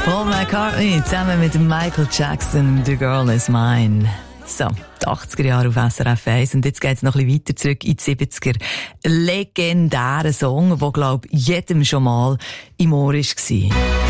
Paul McCartney zusammen mit Michael Jackson, «The Girl Is Mine». So, die 80er Jahre auf SRF 1 und jetzt geht's noch ein bisschen weiter zurück in die 70er. Legendärer Song, der, glaub, jedem schon mal im Ohr war.